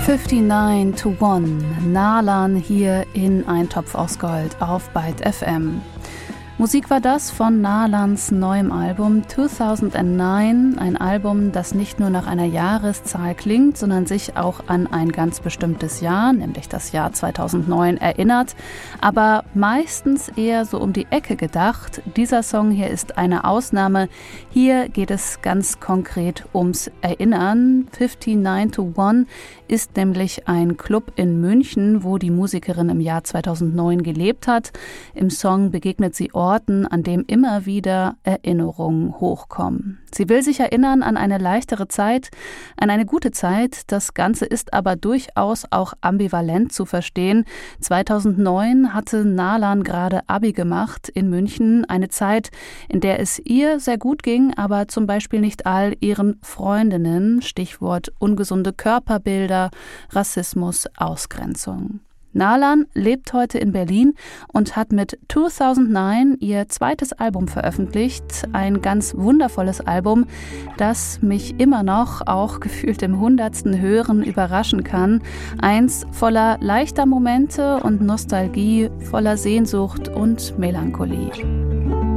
59 to 1, Nalan hier in Ein Topf aus Gold auf Byte FM. Musik war das von Nalans neuem Album 2009, ein Album, das nicht nur nach einer Jahreszahl klingt, sondern sich auch an ein ganz bestimmtes Jahr, nämlich das Jahr 2009, erinnert, aber meistens eher so um die Ecke gedacht. Dieser Song hier ist eine Ausnahme. Hier geht es ganz konkret ums Erinnern. 59 to 1 ist nämlich ein Club in München, wo die Musikerin im Jahr 2009 gelebt hat. Im Song begegnet sie Orten, an dem immer wieder Erinnerungen hochkommen. Sie will sich erinnern an eine leichtere Zeit, an eine gute Zeit. Das Ganze ist aber durchaus auch ambivalent zu verstehen. 2009 hatte Nalan gerade Abi gemacht in München, eine Zeit, in der es ihr sehr gut ging, aber zum Beispiel nicht all ihren Freundinnen, Stichwort ungesunde Körperbilder, Rassismus, Ausgrenzung. Nalan lebt heute in Berlin und hat mit 2009 ihr zweites Album veröffentlicht. Ein ganz wundervolles Album, das mich immer noch, auch gefühlt im 100. Hören, überraschen kann. Eins voller leichter Momente und Nostalgie, voller Sehnsucht und Melancholie.